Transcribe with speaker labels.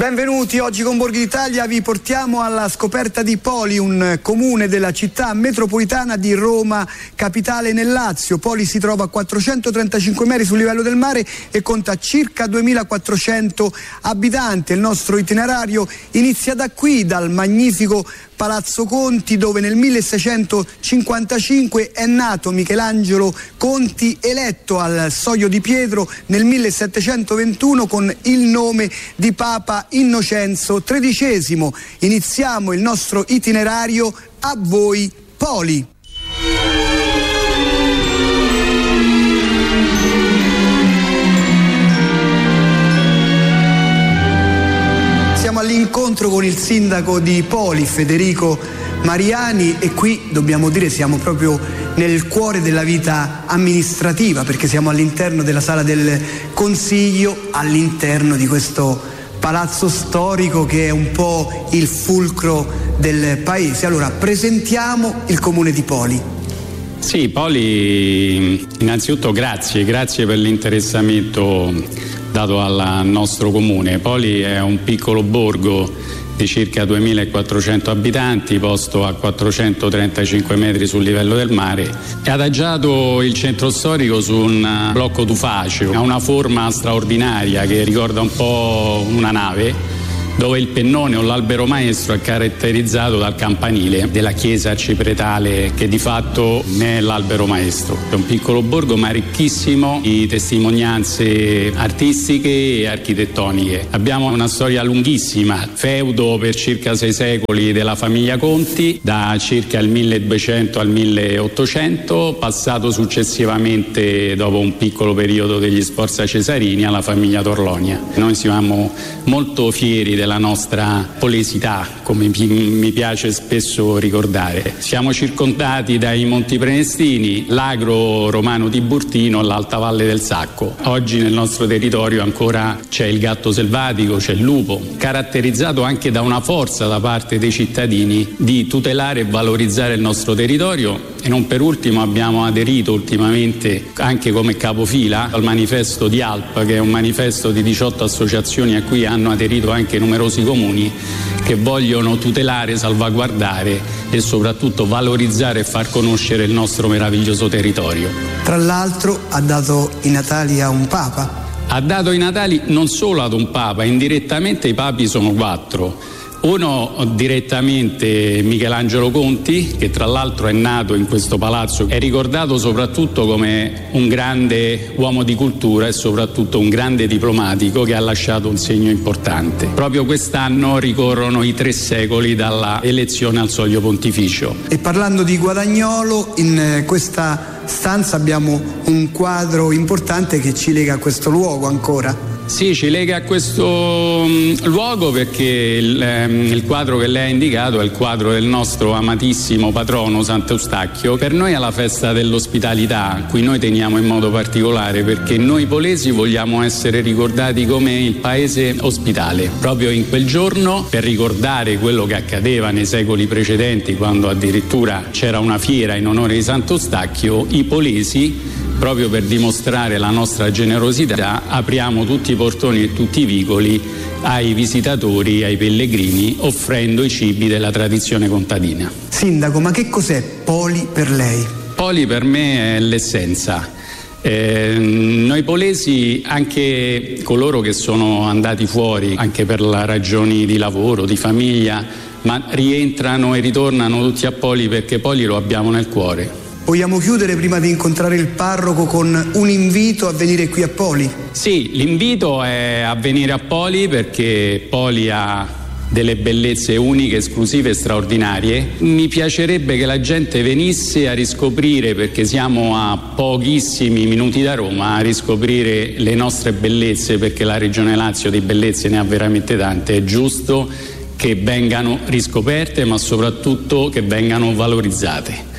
Speaker 1: Benvenuti, oggi con Borghi d'Italia vi portiamo alla scoperta di Poli, un comune della città metropolitana di Roma, capitale nel Lazio. Poli si trova a 435 metri sul livello del mare e conta circa 2400 abitanti. Il nostro itinerario inizia da qui, dal magnifico Palazzo Conti, dove nel 1655 è nato Michelangelo Conti, eletto al Soglio di Pietro nel 1721 con il nome di Papa Innocenzo XIII. Iniziamo il nostro itinerario. A voi Poli. All'incontro con il sindaco di Poli, Federico Mariani, e qui dobbiamo dire siamo proprio nel cuore della vita amministrativa, perché siamo all'interno della sala del Consiglio, all'interno di questo palazzo storico che è un po' il fulcro del paese. Allora, presentiamo il comune di Poli.
Speaker 2: Sì, Poli, innanzitutto grazie per l'interessamento dato al nostro comune. Poli è un piccolo borgo di circa 2400 abitanti, posto a 435 metri sul livello del mare. È adagiato il centro storico su un blocco tufaceo, ha una forma straordinaria che ricorda un po' una nave, dove il pennone o l'albero maestro è caratterizzato dal campanile della chiesa arcipretale, che di fatto è l'albero maestro. È un piccolo borgo ma ricchissimo di testimonianze artistiche e architettoniche. Abbiamo una storia lunghissima, feudo per circa 6 secoli della famiglia Conti, da circa il 1200 al 1800, passato successivamente, dopo un piccolo periodo degli Sforza Cesarini, alla famiglia Torlonia. Noi siamo molto fieri della nostra polesità, come mi piace spesso ricordare. Siamo circondati dai Monti Prenestini, l'agro romano Tiburtino, l'Alta Valle del Sacco. Oggi nel nostro territorio ancora c'è il gatto selvatico, c'è il lupo, caratterizzato anche da una forza da parte dei cittadini di tutelare e valorizzare il nostro territorio. E non per ultimo abbiamo aderito ultimamente anche come capofila al manifesto di ALP, che è un manifesto di 18 associazioni a cui hanno aderito anche numerosi comuni, che vogliono tutelare, salvaguardare e soprattutto valorizzare e far conoscere il nostro meraviglioso territorio.
Speaker 1: Tra l'altro ha dato i natali a un papa.
Speaker 2: Ha dato i natali non solo ad un papa, indirettamente i papi sono 4. Uno direttamente Michelangelo Conti, che tra l'altro è nato in questo palazzo, è ricordato soprattutto come un grande uomo di cultura e soprattutto un grande diplomatico che ha lasciato un segno importante. Proprio quest'anno ricorrono i 3 secoli dalla elezione al soglio pontificio.
Speaker 1: E parlando di Guadagnolo, in questa stanza abbiamo un quadro importante che ci lega a questo luogo ancora.
Speaker 2: Sì, ci lega a questo luogo perché il quadro che lei ha indicato è il quadro del nostro amatissimo patrono Sant'Eustachio. Per noi è la festa dell'ospitalità, a cui noi teniamo in modo particolare, perché noi polesi vogliamo essere ricordati come il paese ospitale. Proprio in quel giorno, per ricordare quello che accadeva nei secoli precedenti, quando addirittura c'era una fiera in onore di Sant'Eustachio, i polesi, proprio per dimostrare la nostra generosità, apriamo tutti i portoni e tutti i vicoli ai visitatori, ai pellegrini, offrendo i cibi della tradizione contadina.
Speaker 1: Sindaco, ma che cos'è Poli per lei?
Speaker 2: Poli per me è l'essenza. Noi polesi, anche coloro che sono andati fuori anche per ragioni di lavoro, di famiglia, ma rientrano e ritornano tutti a Poli perché Poli lo abbiamo nel cuore.
Speaker 1: Vogliamo chiudere prima di incontrare il parroco con un invito a venire qui a Poli?
Speaker 2: Sì, l'invito è a venire a Poli perché Poli ha delle bellezze uniche, esclusive e straordinarie. Mi piacerebbe che la gente venisse a riscoprire, perché siamo a pochissimi minuti da Roma, a riscoprire le nostre bellezze, perché la Regione Lazio di bellezze ne ha veramente tante. È giusto che vengano riscoperte, ma soprattutto che vengano valorizzate.